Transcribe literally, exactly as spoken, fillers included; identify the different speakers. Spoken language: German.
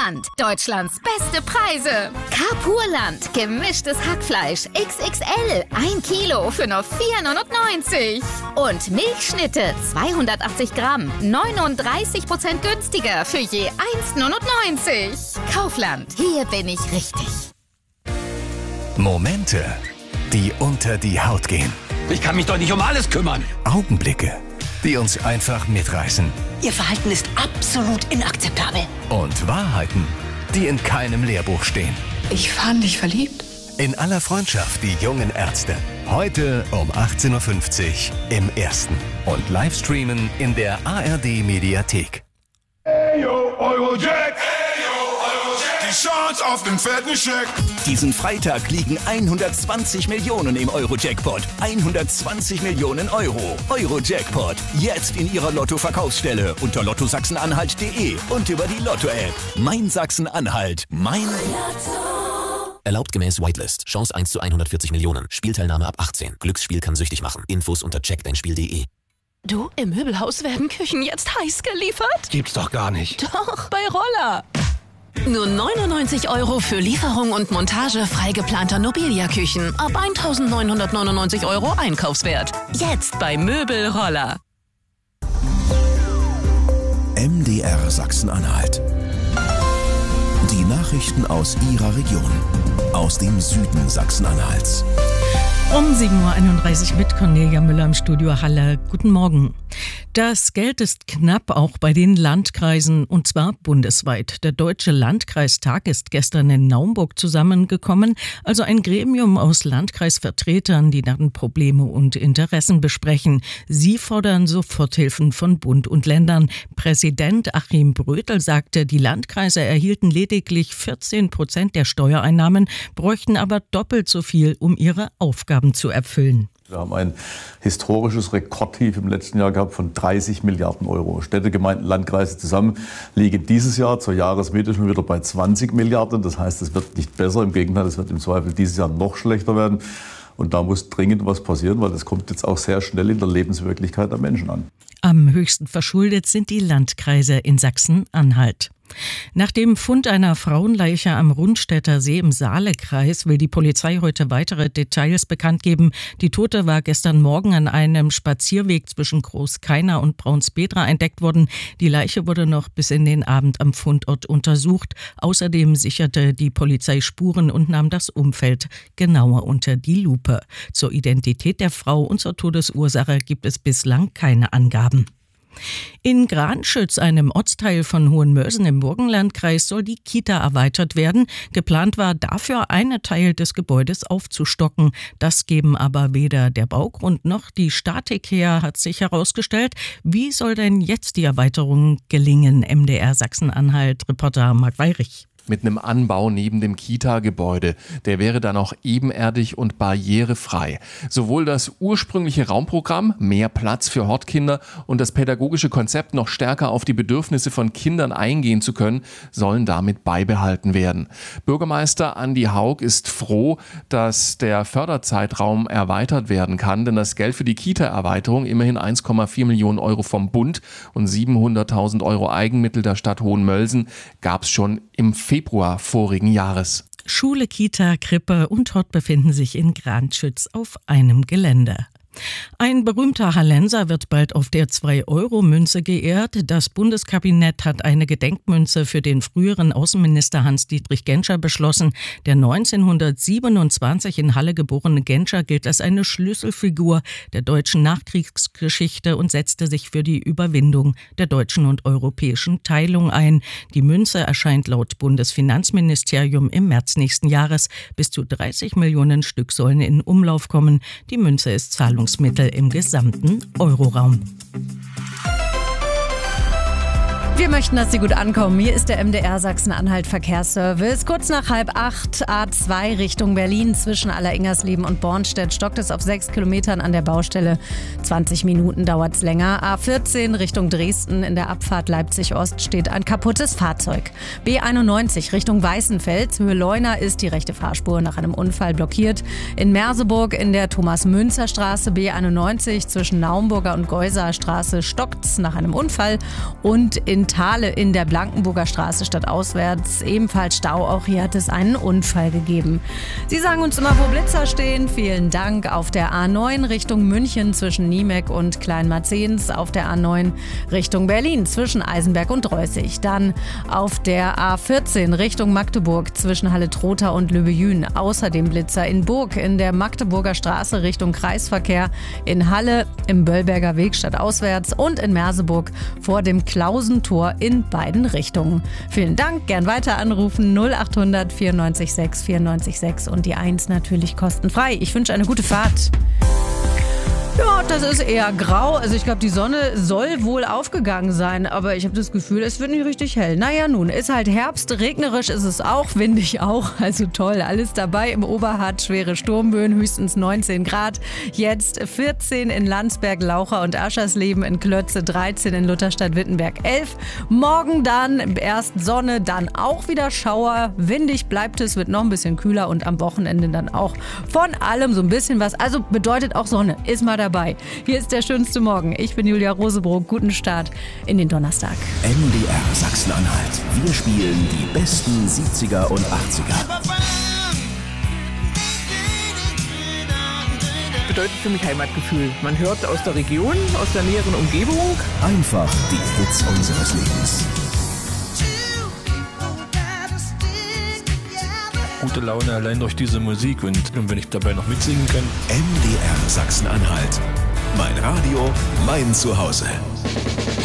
Speaker 1: Carpurland, Deutschlands beste Preise. Carpurland, gemischtes Hackfleisch X X L, ein Kilo für nur vier neunundneunzig. Und Milchschnitte, zweihundertachtzig Gramm, neununddreißig Prozent günstiger für je eins neunundneunzig. Kaufland, hier bin ich richtig.
Speaker 2: Momente, die unter die Haut gehen.
Speaker 3: Ich kann mich doch nicht um alles kümmern.
Speaker 2: Augenblicke, die uns einfach mitreißen.
Speaker 4: Ihr Verhalten ist absolut inakzeptabel.
Speaker 2: Und Wahrheiten, die in keinem Lehrbuch stehen.
Speaker 5: Ich fand dich verliebt.
Speaker 2: In aller Freundschaft, die jungen Ärzte. Heute um achtzehn Uhr fünfzig im Ersten. Und Livestreamen in der A R D-Mediathek.
Speaker 6: Hey yo, Eurojack! Die Chance auf den fetten Scheck.
Speaker 7: Diesen Freitag liegen hundertzwanzig Millionen im Euro-Jackpot. hundertzwanzig Millionen Euro. Euro-Jackpot. Jetzt in Ihrer Lotto-Verkaufsstelle unter lotto sachsen anhalt punkt de und über die Lotto-App. Mein Sachsen-Anhalt. Mein Lotto.
Speaker 8: Erlaubt gemäß Whitelist. Chance eins zu hundertvierzig Millionen. Spielteilnahme ab achtzehn. Glücksspiel kann süchtig machen. Infos unter check dein spiel punkt de.
Speaker 5: Du, im Möbelhaus werden Küchen jetzt heiß geliefert?
Speaker 3: Gibt's doch gar nicht.
Speaker 5: Doch, bei Roller. Nur neunundneunzig Euro für Lieferung und Montage frei geplanter Nobilia-Küchen. Ab eintausendneunhundertneunundneunzig Euro Einkaufswert. Jetzt bei Möbelroller.
Speaker 9: M D R Sachsen-Anhalt. Die Nachrichten aus Ihrer Region. Aus dem Süden Sachsen-Anhalts.
Speaker 10: Um sieben Uhr einunddreißig mit Cornelia Müller im Studio Halle. Guten Morgen. Das Geld ist knapp, auch bei den Landkreisen, und zwar bundesweit. Der Deutsche Landkreistag ist gestern in Naumburg zusammengekommen, also ein Gremium aus Landkreisvertretern, die deren Probleme und Interessen besprechen. Sie fordern Soforthilfen von Bund und Ländern. Präsident Achim Brötel sagte, die Landkreise erhielten lediglich vierzehn Prozent der Steuereinnahmen, bräuchten aber doppelt so viel, um ihre Aufgaben zu erfüllen.
Speaker 11: Wir haben ein historisches Rekordtief im letzten Jahr gehabt von dreißig Milliarden Euro. Städte, Gemeinden, Landkreise zusammen liegen dieses Jahr zur Jahresmitte schon wieder bei zwanzig Milliarden. Das heißt, es wird nicht besser. Im Gegenteil, es wird im Zweifel dieses Jahr noch schlechter werden. Und da muss dringend was passieren, weil das kommt jetzt auch sehr schnell in der Lebenswirklichkeit der Menschen an.
Speaker 10: Am höchsten verschuldet sind die Landkreise in Sachsen-Anhalt. Nach dem Fund einer Frauenleiche am Rundstädter See im Saalekreis will die Polizei heute weitere Details bekannt geben. Die Tote war gestern Morgen an einem Spazierweg zwischen Großkeina und Braunsbedra entdeckt worden. Die Leiche wurde noch bis in den Abend am Fundort untersucht. Außerdem sicherte die Polizei Spuren und nahm das Umfeld genauer unter die Lupe. Zur Identität der Frau und zur Todesursache gibt es bislang keine Angaben. In Granschütz, einem Ortsteil von Hohenmörsen im Burgenlandkreis, soll die Kita erweitert werden. Geplant war dafür, einen Teil des Gebäudes aufzustocken. Das geben aber weder der Baugrund noch die Statik her, hat sich herausgestellt. Wie soll denn jetzt die Erweiterung gelingen? M D R Sachsen-Anhalt-Reporter Marc Weyrich.
Speaker 12: Mit einem Anbau neben dem Kita-Gebäude. Der wäre dann auch ebenerdig und barrierefrei. Sowohl das ursprüngliche Raumprogramm, mehr Platz für Hortkinder, und das pädagogische Konzept, noch stärker auf die Bedürfnisse von Kindern eingehen zu können, sollen damit beibehalten werden. Bürgermeister Andi Haug ist froh, dass der Förderzeitraum erweitert werden kann, denn das Geld für die Kita-Erweiterung, immerhin eins Komma vier Millionen Euro vom Bund und siebenhunderttausend Euro Eigenmittel der Stadt Hohenmölsen, gab es schon im Februar vorigen Jahres.
Speaker 10: Schule, Kita, Krippe und Hort befinden sich in Granschütz auf einem Gelände. Ein berühmter Hallenser wird bald auf der zwei Euro Münze geehrt. Das Bundeskabinett hat eine Gedenkmünze für den früheren Außenminister Hans-Dietrich Genscher beschlossen. Der neunzehnhundertsiebenundzwanzig in Halle geborene Genscher gilt als eine Schlüsselfigur der deutschen Nachkriegsgeschichte und setzte sich für die Überwindung der deutschen und europäischen Teilung ein. Die Münze erscheint laut Bundesfinanzministerium im März nächsten Jahres. Bis zu dreißig Millionen Stück sollen in Umlauf kommen. Die Münze ist Zahlungsmittel im gesamten Euroraum.
Speaker 13: Wir möchten, dass Sie gut ankommen. Hier ist der M D R Sachsen-Anhalt Verkehrsservice. Kurz nach halb acht, A zwei Richtung Berlin zwischen Alleringers-Leben und Bornstedt stockt es auf sechs Kilometern an der Baustelle. zwanzig Minuten dauert es länger. A vierzehn Richtung Dresden in der Abfahrt Leipzig-Ost steht ein kaputtes Fahrzeug. B einundneunzig Richtung Weißenfels, Höhe Leuna ist die rechte Fahrspur nach einem Unfall blockiert. In Merseburg in der Thomas-Münzer-Straße B einundneunzig zwischen Naumburger und Geuser Straße stockt es nach einem Unfall. Und in in Thale in der Blankenburger Straße stadtauswärts. Ebenfalls Stau, auch hier hat es einen Unfall gegeben. Sie sagen uns immer, wo Blitzer stehen. Vielen Dank. Auf der A neun Richtung München zwischen Niemek und Kleinmarzens. Auf der A neun Richtung Berlin zwischen Eisenberg und Reußig. Dann auf der A vierzehn Richtung Magdeburg zwischen Halle-Trotha und Löbejün. Außerdem Blitzer in Burg in der Magdeburger Straße Richtung Kreisverkehr. In Halle im Böllberger Weg stadtauswärts und in Merseburg vor dem Klausentor in beiden Richtungen. Vielen Dank. Gern weiter anrufen. null acht hundert vierundneunzig sechs vierundneunzig sechs und die eins natürlich kostenfrei. Ich wünsche eine gute Fahrt. Ja, das ist eher grau. Also ich glaube, die Sonne soll wohl aufgegangen sein, aber ich habe das Gefühl, es wird nicht richtig hell. Naja, nun, ist halt Herbst, regnerisch ist es auch, windig auch. Also toll, alles dabei im Oberhardt, schwere Sturmböen, höchstens neunzehn Grad. Jetzt vierzehn in Landsberg, Laucha und Aschersleben, in Klötze dreizehn, in Lutherstadt-Wittenberg elf. Morgen dann erst Sonne, dann auch wieder Schauer. Windig bleibt es, wird noch ein bisschen kühler und am Wochenende dann auch von allem so ein bisschen was. Also bedeutet auch Sonne, ist mal dabei. Hier ist der schönste Morgen. Ich bin Julia Rosebrock. Guten Start in den Donnerstag.
Speaker 9: M D R Sachsen-Anhalt. Wir spielen die besten siebziger und achtziger.
Speaker 14: Bedeutet für mich Heimatgefühl. Man hört aus der Region, aus der näheren Umgebung.
Speaker 9: Einfach die Hits unseres Lebens.
Speaker 15: Gute Laune allein durch diese Musik und, und wenn ich dabei noch mitsingen kann.
Speaker 9: M D R Sachsen-Anhalt. Mein Radio, mein Zuhause.